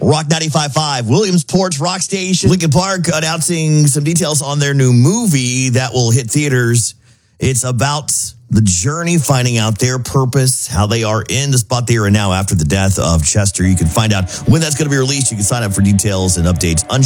Rock 95.5, Williamsport's Rock Station. Linkin Park announcing some details on their new movie that will hit theaters. It's about the journey, finding out their purpose, how they are in the spot they are in now after the death of Chester. You can find out when that's going to be released. You can sign up for details and updates.